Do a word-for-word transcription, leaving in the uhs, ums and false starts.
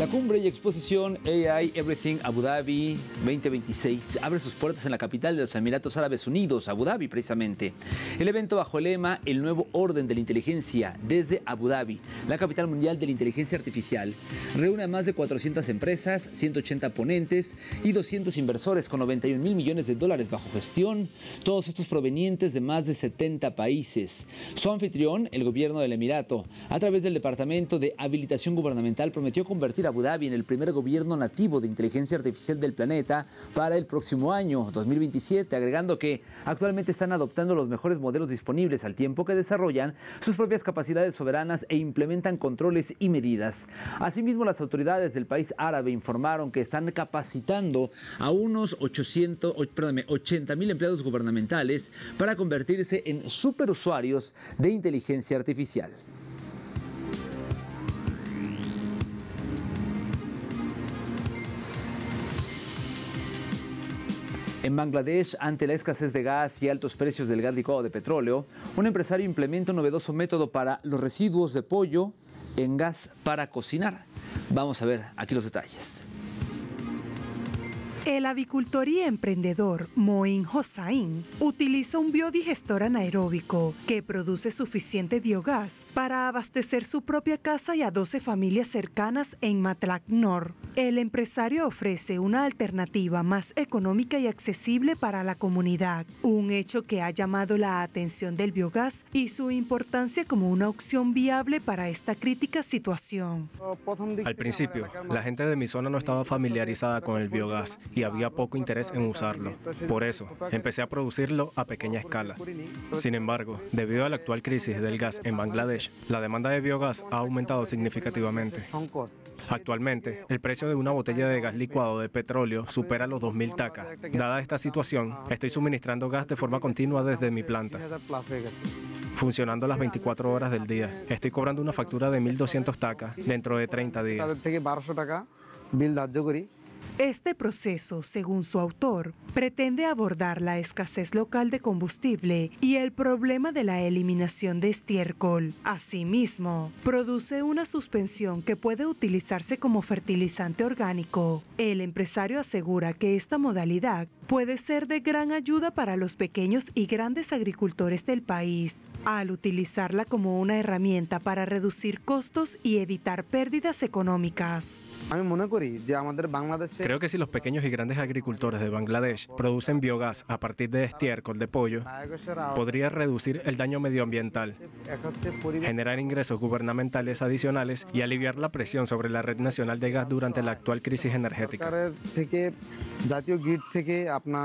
La cumbre y exposición A I Everything Abu Dhabi veinte veintiséis abre sus puertas en la capital de los Emiratos Árabes Unidos, Abu Dhabi precisamente. El evento bajo el lema El nuevo orden de la inteligencia desde Abu Dhabi, la capital mundial de la inteligencia artificial, reúne a más de cuatrocientas empresas, ciento ochenta ponentes y doscientos inversores con noventa y un mil millones de dólares bajo gestión, todos estos provenientes de más de setenta países. Su anfitrión, el gobierno del Emirato, a través del Departamento de Habilitación Gubernamental, prometió convertir a Abu Dhabi en el primer gobierno nativo de inteligencia artificial del planeta para el próximo año, dos mil veintisiete, agregando que actualmente están adoptando los mejores modelos disponibles al tiempo que desarrollan sus propias capacidades soberanas e implementan controles y medidas. Asimismo, las autoridades del país árabe informaron que están capacitando a unos ochocientos, perdóname, ochenta mil empleados gubernamentales para convertirse en superusuarios de inteligencia artificial. En Bangladesh, ante la escasez de gas y altos precios del gas licuado de petróleo, un empresario implementa un novedoso método para los residuos de pollo en gas para cocinar. Vamos a ver aquí los detalles. El avicultor y emprendedor Moin Hossain utiliza un biodigestor anaeróbico que produce suficiente biogás para abastecer su propia casa y a doce familias cercanas en Matlak Nor. El empresario ofrece una alternativa más económica y accesible para la comunidad, un hecho que ha llamado la atención del biogás y su importancia como una opción viable para esta crítica situación. Al principio, la gente de mi zona no estaba familiarizada con el biogás y había poco interés en usarlo. Por eso, empecé a producirlo a pequeña escala. Sin embargo, debido a la actual crisis del gas en Bangladesh, la demanda de biogás ha aumentado significativamente. Actualmente, el precio de una botella de gas licuado de petróleo supera los dos mil takas. Dada esta situación, estoy suministrando gas de forma continua desde mi planta, funcionando las veinticuatro horas del día. Estoy cobrando una factura de mil doscientos takas dentro de treinta días. Este proceso, según su autor, pretende abordar la escasez local de combustible y el problema de la eliminación de estiércol. Asimismo, produce una suspensión que puede utilizarse como fertilizante orgánico. El empresario asegura que esta modalidad puede ser de gran ayuda para los pequeños y grandes agricultores del país, al utilizarla como una herramienta para reducir costos y evitar pérdidas económicas. Creo que si los pequeños y grandes agricultores de Bangladesh producen biogás a partir de estiércol de pollo, podría reducir el daño medioambiental, generar ingresos gubernamentales adicionales y aliviar la presión sobre la red nacional de gas durante la actual crisis energética.